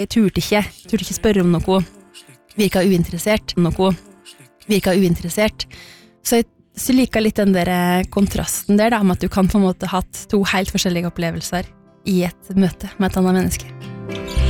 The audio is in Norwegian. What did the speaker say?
Jeg turte ikke spørre om noe. Virka uinteressert. Så liker litt den der kontrasten der, da, om at du kan på en måte hatt to helt forskjellige opplevelser i et møte med et annet menneske.